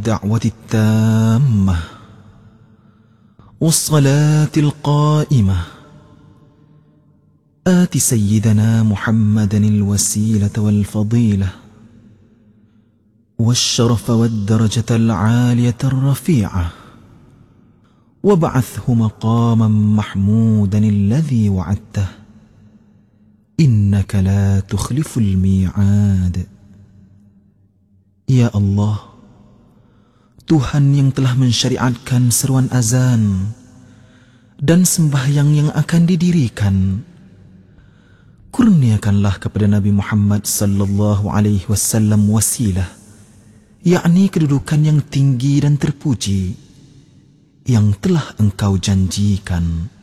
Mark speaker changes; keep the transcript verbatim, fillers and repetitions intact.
Speaker 1: الدعوة التامة والصلاة القائمة آت سيدنا محمدا الوسيلة والفضيلة والشرف والدرجة العالية الرفيعة وابعثه مقاما محمودا الذي وعدته إنك لا تخلف الميعاد. Ya Allah, Tuhan yang telah mensyariatkan seruan azan dan sembahyang yang akan didirikan, kurniakanlah kepada Nabi Muhammad sallallahu alaihi wasallam wasilah, yakni kedudukan yang tinggi dan terpuji yang telah Engkau janjikan.